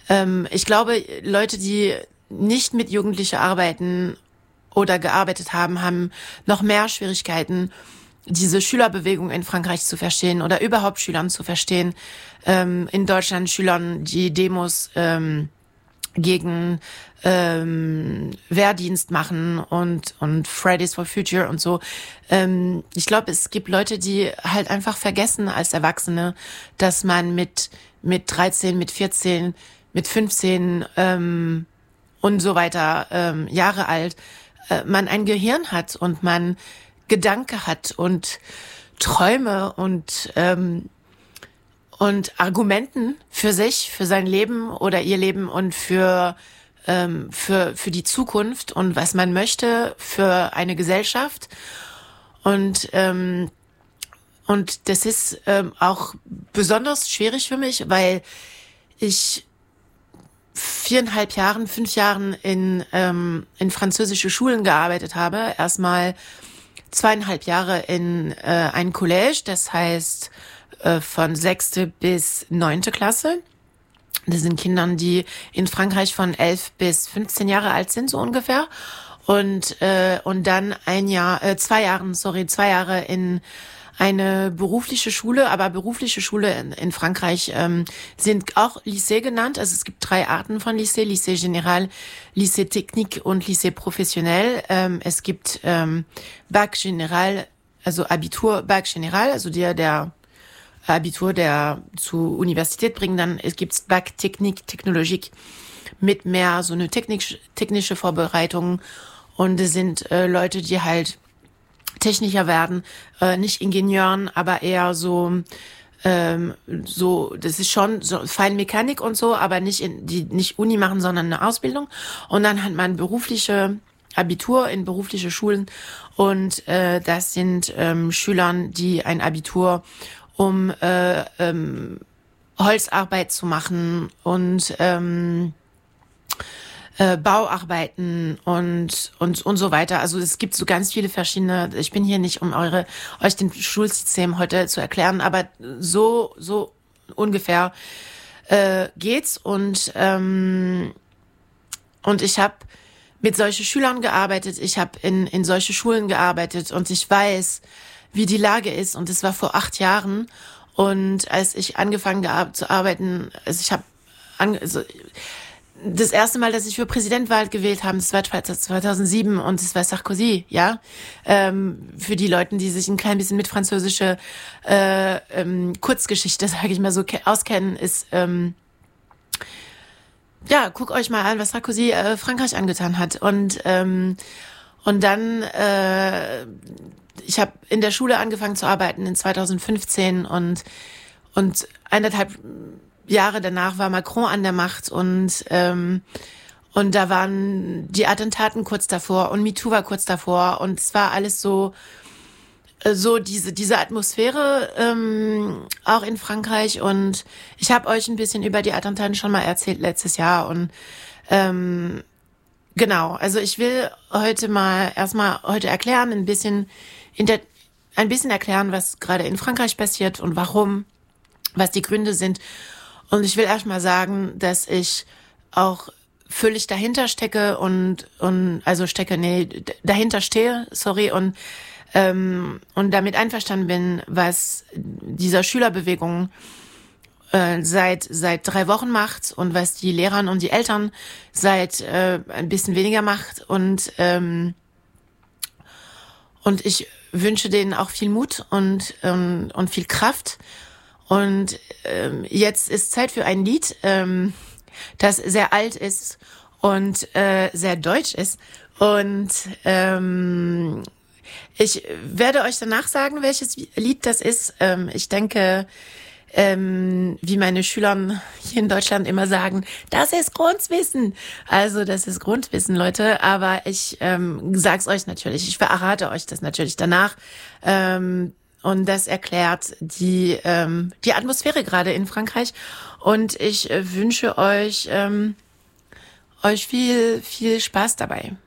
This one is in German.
Ich glaube, Leute, die nicht mit Jugendlichen arbeiten oder gearbeitet haben, haben noch mehr Schwierigkeiten, diese Schülerbewegung in Frankreich zu verstehen oder überhaupt Schülern zu verstehen. In Deutschland Schülern die Demos gegen Wehrdienst machen und Fridays for Future und so. Ich glaube, es gibt Leute, die halt einfach vergessen als Erwachsene, dass man mit 13, mit 14, mit 15 und so weiter Jahre alt man ein Gehirn hat und man Gedanke hat und Träume und Argumenten für sich, für sein Leben oder ihr Leben und für die Zukunft und was man möchte für eine Gesellschaft. Und das ist auch besonders schwierig für mich, weil ich 5 Jahren in französische Schulen gearbeitet habe. Erstmal 2,5 Jahre in ein Collège, das heißt von 6. bis 9. Klasse. Das sind Kinder, die in Frankreich von 11 bis 15 Jahre alt sind, so ungefähr. Und dann 2 Jahre in eine berufliche Schule, aber berufliche Schule in Frankreich sind auch Lycée genannt. Also es gibt 3 Arten von Lycée: Lycée Général, Lycée Technique und Lycée Professionnel. Es gibt Bac Général, also Abitur Bac Général, also der Abitur, der zur Universität bringt. Dann es gibt's Bac Technique, Technologique mit mehr so eine technische Vorbereitung. Und es sind Leute, die halt Techniker werden, nicht Ingenieuren, aber eher so, das ist schon so Feinmechanik und so, aber die nicht Uni machen, sondern eine Ausbildung. Und dann hat man berufliche Abitur in berufliche Schulen und das sind Schülern, die ein Abitur um Holzarbeit zu machen und Bauarbeiten und so weiter. Also es gibt so ganz viele verschiedene. Ich bin hier nicht, um euch den Schulsystem heute zu erklären, aber so ungefähr geht's und ich habe mit solchen Schülern gearbeitet. Ich habe in solche Schulen gearbeitet und ich weiß, wie die Lage ist. Und es war vor 8 Jahren. Und als ich angefangen zu arbeiten, das erste Mal, dass ich für Präsidentwahl gewählt habe, das war 2007 und es war Sarkozy, ja. Für die Leute, die sich ein klein bisschen mit französischer Kurzgeschichte, sage ich mal so, auskennen, ist guck euch mal an, was Sarkozy Frankreich angetan hat. Und dann ich habe in der Schule angefangen zu arbeiten in 2015 und 1,5 Jahre danach war Macron an der Macht und da waren die Attentaten kurz davor und MeToo war kurz davor und es war alles so diese Atmosphäre auch in Frankreich. Und ich habe euch ein bisschen über die Attentaten schon mal erzählt letztes Jahr und genau, also ich will heute erklären, ein bisschen erklären, was gerade in Frankreich passiert und warum, was die Gründe sind. Und ich will erstmal sagen, dass ich auch völlig dahinter stecke dahinter stehe, und damit einverstanden bin, was dieser Schülerbewegung seit 3 Wochen macht und was die Lehrer und die Eltern seit ein bisschen weniger macht und ich wünsche denen auch viel Mut und viel Kraft. Und jetzt ist Zeit für ein Lied, das sehr alt ist und sehr deutsch ist. Und ich werde euch danach sagen, welches Lied das ist. Ich denke, wie meine Schüler hier in Deutschland immer sagen, das ist Grundwissen. Also das ist Grundwissen, Leute. Aber ich sag's euch natürlich. Ich verrate euch das natürlich danach. Und das erklärt die Atmosphäre gerade in Frankreich. Und ich wünsche euch viel, viel Spaß dabei.